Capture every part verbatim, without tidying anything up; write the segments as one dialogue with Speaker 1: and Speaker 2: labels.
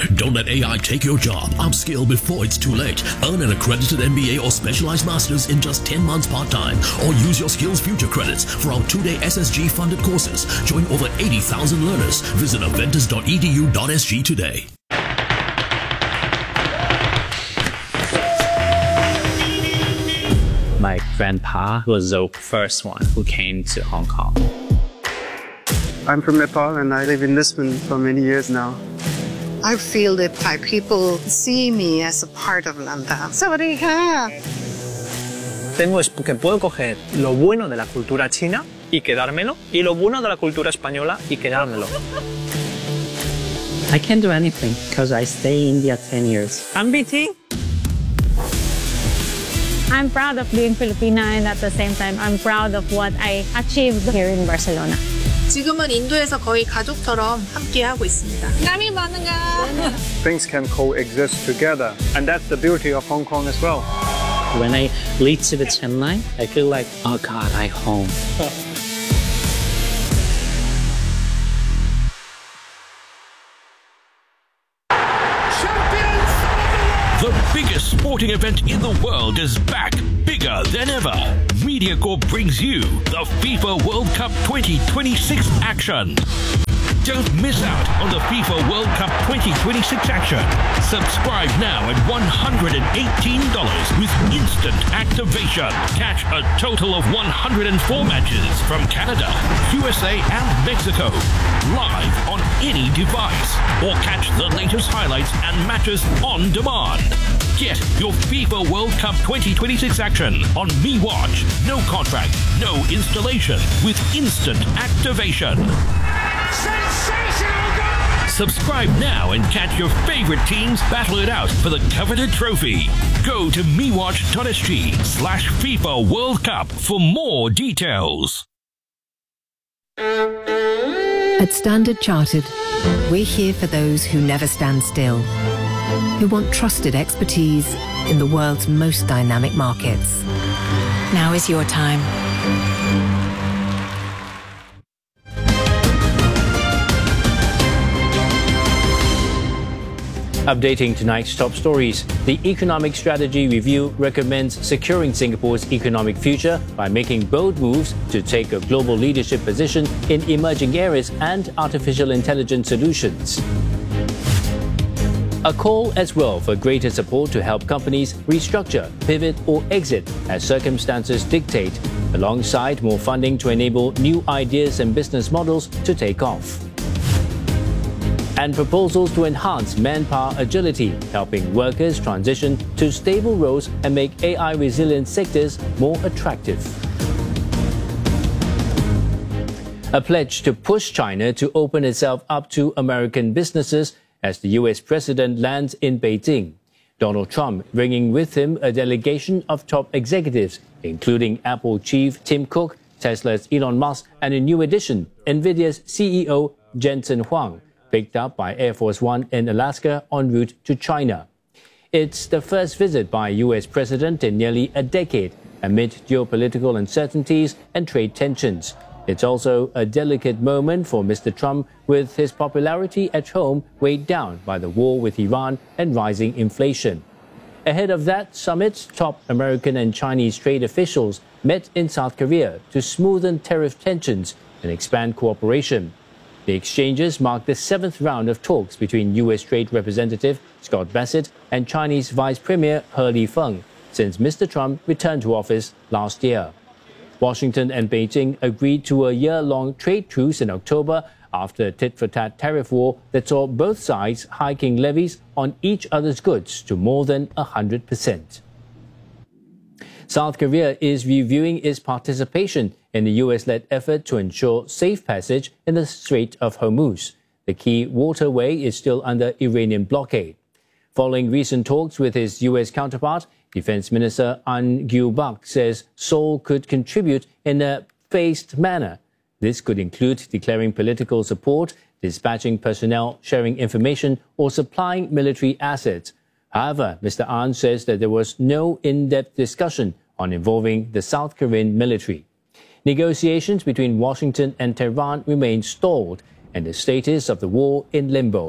Speaker 1: Don't let A I take your job. Upskill before it's too late. Earn an accredited M B A or specialized master's in just ten months part-time. Or use your Skills Future credits for our two-day S S G funded courses. Join over eighty thousand learners. Visit aventus dot e d u dot s g today.
Speaker 2: My grandpa was the first one who came to Hong Kong.
Speaker 3: I'm from Nepal and I live in Lisbon for many years now.
Speaker 4: I feel that Thai people see me as a part of Landa. Sawadee-ka.
Speaker 5: Tengo que puedo coger lo bueno de la cultura china y quedármelo, y lo bueno de la cultura española y quedármelo.
Speaker 2: I can't do anything because I stay in India ten years.
Speaker 5: I'm B T.
Speaker 6: I'm proud of being Filipina, and at the same time, I'm proud of what I achieved here in Barcelona.
Speaker 7: 지금은 인도에서 거의 가족처럼 함께하고 있습니다.
Speaker 6: Kami bangga.
Speaker 8: Things can coexist together, and that's the beauty of Hong Kong as well.
Speaker 2: When I lead to the Chen line, I feel like, oh God, I'm home.
Speaker 1: The biggest sporting event in the world is back, bigger than ever. MediaCorp brings you the FIFA World Cup twenty twenty-six action. Don't miss out on the FIFA World Cup twenty twenty-six action. Subscribe now at one hundred eighteen dollars with instant activation. Catch a total of one hundred four matches from Canada, U S A and Mexico. Live on any device. Or catch the latest highlights and matches on demand. Get your FIFA World Cup twenty twenty-six action on MeWatch. No contract, no installation with instant activation.
Speaker 9: Sensational goal!
Speaker 1: Subscribe now and catch your favorite teams battle it out for the coveted trophy. Go to mewatch.sg slash FIFA World Cup for more details.
Speaker 10: At Standard Chartered, we're here for those who never stand still, who want trusted expertise in the world's most dynamic markets. Now is your time.
Speaker 11: Updating tonight's top stories, the Economic Strategy Review recommends securing Singapore's economic future by making bold moves to take a global leadership position in emerging areas and artificial intelligence solutions. A call as well for greater support to help companies restructure, pivot or exit as circumstances dictate, alongside more funding to enable new ideas and business models to take off. And proposals to enhance manpower agility, helping workers transition to stable roles and make A I-resilient sectors more attractive. A pledge to push China to open itself up to American businesses as the U S president lands in Beijing. Donald Trump bringing with him a delegation of top executives, including Apple chief Tim Cook, Tesla's Elon Musk, and a new addition, NVIDIA's C E O Jensen Huang, picked up by Air Force One in Alaska en route to China. It's the first visit by a U S president in nearly a decade amid geopolitical uncertainties and trade tensions. It's also a delicate moment for Mister Trump, with his popularity at home weighed down by the war with Iran and rising inflation. Ahead of that summit, top American and Chinese trade officials met in South Korea to smoothen tariff tensions and expand cooperation. The exchanges mark the seventh round of talks between U S Trade Representative Scott Bassett and Chinese Vice Premier He Lifeng since Mister Trump returned to office last year. Washington and Beijing agreed to a year-long trade truce in October after a tit-for-tat tariff war that saw both sides hiking levies on each other's goods to more than one hundred percent. South Korea is reviewing its participation in the U S-led effort to ensure safe passage in the Strait of Hormuz. The key waterway is still under Iranian blockade. Following recent talks with his U S counterpart, Defense Minister An Gyu-bak says Seoul could contribute in a phased manner. This could include declaring political support, dispatching personnel, sharing information, or supplying military assets. However, Mister An says that there was no in-depth discussion on involving the South Korean military. Negotiations between Washington and Tehran remain stalled, and the status of the war in limbo.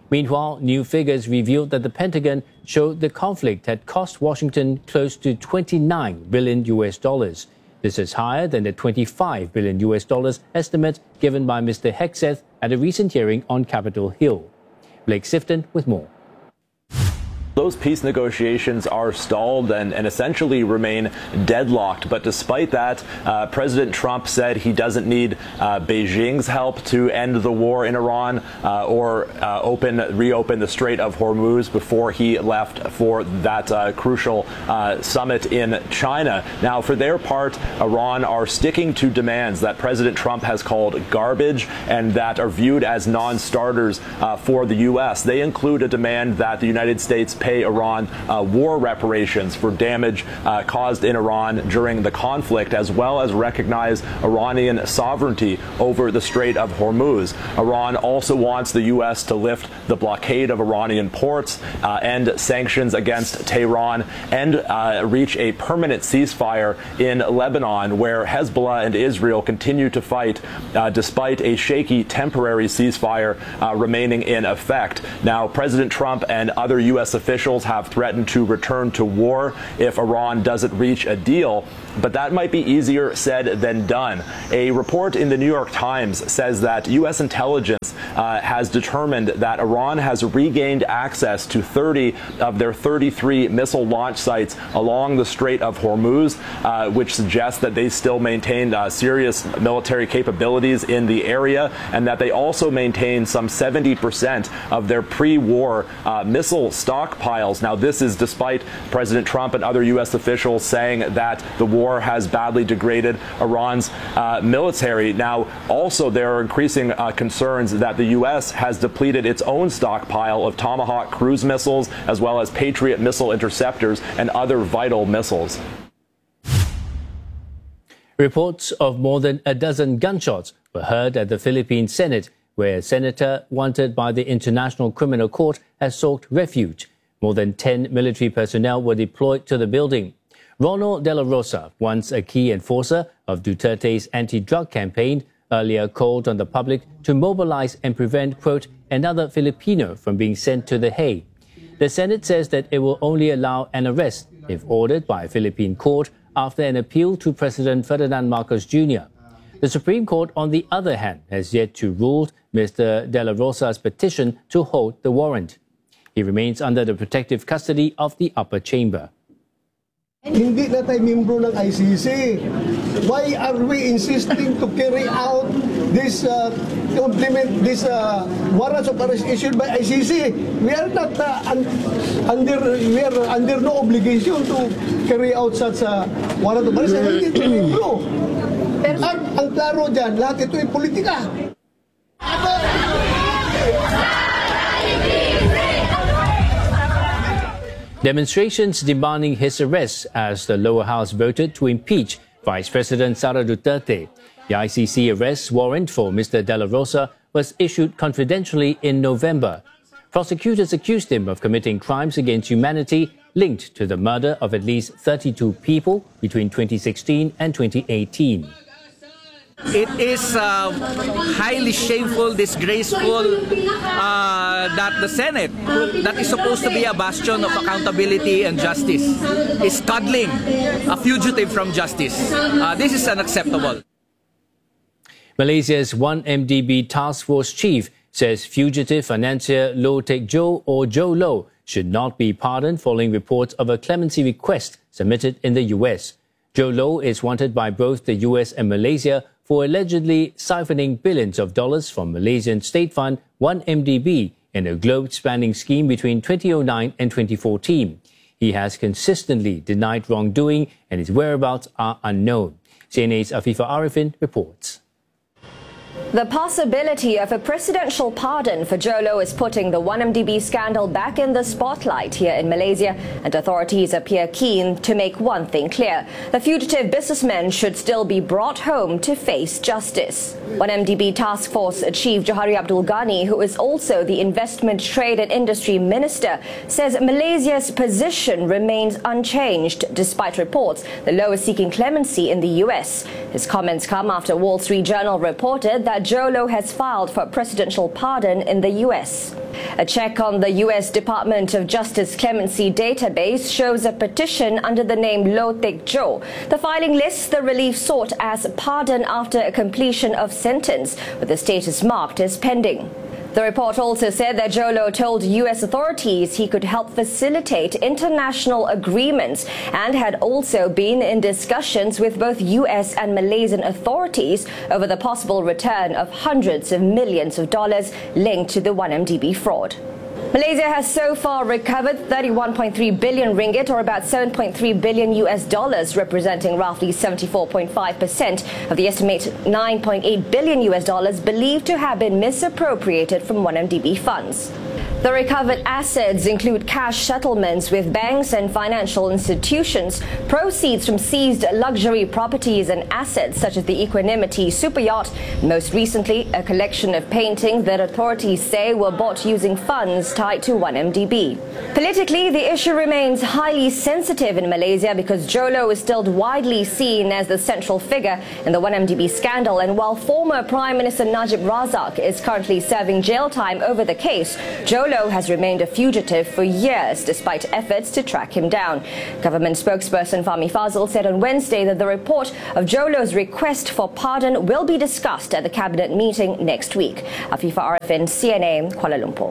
Speaker 11: Meanwhile, new figures revealed that the Pentagon showed the conflict had cost Washington close to twenty-nine billion U S dollars. This is higher than the twenty-five billion U S dollars estimate given by Mister Hegseth at a recent hearing on Capitol Hill. Blake Sifton with more.
Speaker 9: Those peace negotiations are stalled and, and essentially remain deadlocked. But despite that, uh, President Trump said he doesn't need uh, Beijing's help to end the war in Iran uh, or uh, open, reopen the Strait of Hormuz before he left for that uh, crucial uh, summit in China. Now, for their part, Iran are sticking to demands that President Trump has called garbage and that are viewed as non-starters uh, for the U S. They include a demand that the United States pay pay Iran uh, war reparations for damage uh, caused in Iran during the conflict, as well as recognize Iranian sovereignty over the Strait of Hormuz. Iran also wants the U S to lift the blockade of Iranian ports, uh, end sanctions against Tehran, and uh, reach a permanent ceasefire in Lebanon, where Hezbollah and Israel continue to fight uh, despite a shaky temporary ceasefire uh, remaining in effect. Now, President Trump and other U S officials have threatened to return to war if Iran doesn't reach a deal, but that might be easier said than done. A report in the New York Times says that U S intelligence uh, has determined that Iran has regained access to thirty of their thirty-three missile launch sites along the Strait of Hormuz, uh, which suggests that they still maintain uh, serious military capabilities in the area, and that they also maintain some seventy percent of their pre-war uh, missile stockpiles. Now, this is despite President Trump and other U S officials saying that the war has badly degraded Iran's uh, military. Now, also, there are increasing uh, concerns that the U S has depleted its own stockpile of Tomahawk cruise missiles, as well as Patriot missile interceptors and other vital missiles.
Speaker 11: Reports of more than a dozen gunshots were heard at the Philippine Senate, where a senator wanted by the International Criminal Court has sought refuge. More than ten military personnel were deployed to the building. Ronald De La Rosa, once a key enforcer of Duterte's anti-drug campaign, earlier called on the public to mobilize and prevent, quote, another Filipino from being sent to The Hague. The Senate says that it will only allow an arrest if ordered by a Philippine court after an appeal to President Ferdinand Marcos Junior The Supreme Court, on the other hand, has yet to rule Mister De La Rosa's petition to hold the warrant. He remains under the protective custody of the upper chamber.
Speaker 12: Hindi na tayo membro ng I C C. Why are we insisting to carry out this uh, to implement this uh, warrants of arrest issued by I C C? We are not uh, un under we are under no obligation to carry out such a warrant of arrest. Hindi tayo membro. At ang klaro dyan, lahat ito ay politika.
Speaker 11: Demonstrations demanding his arrest as the lower house voted to impeach Vice President Sara Duterte. The I C C arrest warrant for Mister De La Rosa was issued confidentially in November. Prosecutors accused him of committing crimes against humanity linked to the murder of at least thirty-two people between twenty sixteen and twenty eighteen.
Speaker 13: It is uh, highly shameful, disgraceful uh, that the Senate, that is supposed to be a bastion of accountability and justice, is cuddling a fugitive from justice. Uh, this is unacceptable.
Speaker 11: Malaysia's one M D B task force chief says fugitive financier Low Teck Jo, or Jho Low, should not be pardoned following reports of a clemency request submitted in the U S. Jho Low is wanted by both the U S and Malaysia for allegedly siphoning billions of dollars from Malaysian state fund one M D B in a globe-spanning scheme between twenty oh nine and twenty fourteen. He has consistently denied wrongdoing and his whereabouts are unknown. C N A's Afifa Arifin reports.
Speaker 14: The possibility of a presidential pardon for Jho Low is putting the one M D B scandal back in the spotlight here in Malaysia, and authorities appear keen to make one thing clear. The fugitive businessman should still be brought home to face justice. one M D B Task Force Chief Johari Abdul Ghani, who is also the Investment, Trade and Industry Minister, says Malaysia's position remains unchanged despite reports the Low is seeking clemency in the U S. His comments come after Wall Street Journal reported that Jho Low has filed for presidential pardon in the U S. A check on the U S Department of Justice clemency database shows a petition under the name Lo Tek Jo. The filing lists the relief sought as pardon after a completion of sentence, with the status marked as pending. The report also said that Jho Low told U S authorities he could help facilitate international agreements and had also been in discussions with both U S and Malaysian authorities over the possible return of hundreds of millions of dollars linked to the one M D B fraud. Malaysia has so far recovered thirty-one point three billion ringgit, or about seven point three billion U S dollars, representing roughly seventy-four point five percent of the estimated nine point eight billion U S dollars believed to have been misappropriated from one M D B funds. The recovered assets include cash settlements with banks and financial institutions, proceeds from seized luxury properties and assets such as the Equanimity super yacht, and most recently a collection of paintings that authorities say were bought using funds tied to one M D B. Politically, the issue remains highly sensitive in Malaysia because Jho Low is still widely seen as the central figure in the one M D B scandal, and while former Prime Minister Najib Razak is currently serving jail time over the case, Jho Low has remained a fugitive for years despite efforts to track him down. Government spokesperson Fahmi Fazil said on Wednesday that the report of Jho Low's request for pardon will be discussed at the cabinet meeting next week. Afifa Arifin, C N A, Kuala Lumpur.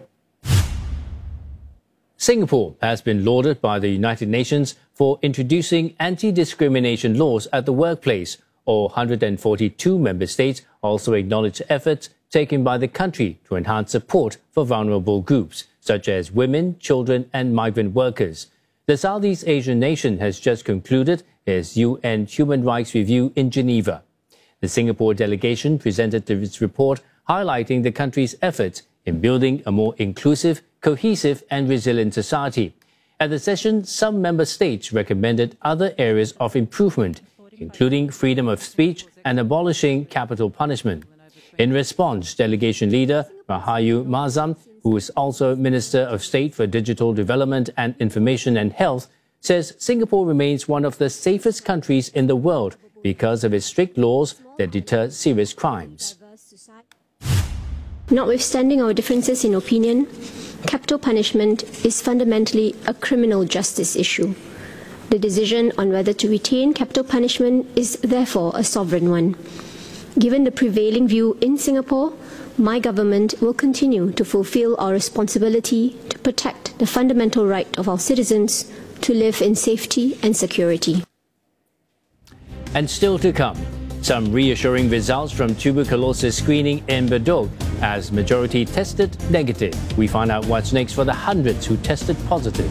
Speaker 11: Singapore has been lauded by the United Nations for introducing anti-discrimination laws at the workplace. All one hundred forty-two member states also acknowledged efforts taken by the country to enhance support for vulnerable groups, such as women, children and migrant workers. The Southeast Asian nation has just concluded its U N Human Rights Review in Geneva. The Singapore delegation presented its report highlighting the country's efforts in building a more inclusive, cohesive and resilient society. At the session, some member states recommended other areas of improvement, including freedom of speech and abolishing capital punishment. In response, delegation leader Rahayu Mazam, who is also Minister of State for Digital Development and Information and Health, says Singapore remains one of the safest countries in the world because of its strict laws that deter serious crimes.
Speaker 15: Notwithstanding our differences in opinion, capital punishment is fundamentally a criminal justice issue. The decision on whether to retain capital punishment is therefore a sovereign one. Given the prevailing view in Singapore, my government will continue to fulfill our responsibility to protect the fundamental right of our citizens to live in safety and security.
Speaker 11: And still to come, some reassuring results from tuberculosis screening in Bedok as majority tested negative. We find out what's next for the hundreds who tested positive.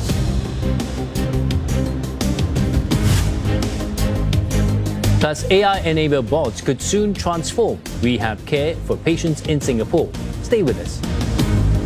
Speaker 11: Plus, A I-enabled bots could soon transform rehab care for patients in Singapore. Stay with us.